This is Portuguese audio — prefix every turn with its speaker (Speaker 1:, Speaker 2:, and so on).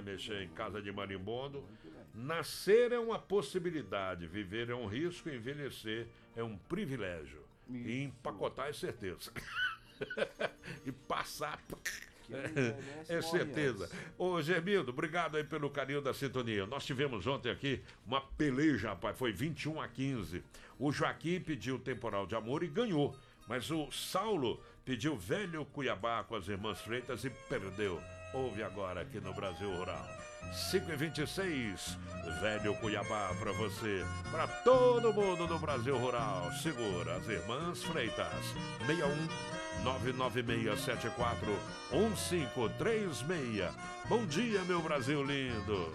Speaker 1: vai mexer em casa de marimbondo. Nascer é uma possibilidade, viver é um risco, envelhecer é um privilégio. E empacotar é certeza. E passar é certeza. Ô Germildo, obrigado aí pelo carinho da sintonia. Nós tivemos ontem aqui uma peleja, rapaz, foi 21-15. O Joaquim pediu Temporal de Amor e ganhou. Mas o Saulo pediu Velho Cuiabá com as Irmãs Freitas e perdeu. Ouve agora aqui no Brasil Rural. 5h26, Velho Cuiabá pra você, pra todo mundo do Brasil Rural. Segura as Irmãs Freitas. 61 99674 1536. Bom dia, meu Brasil lindo.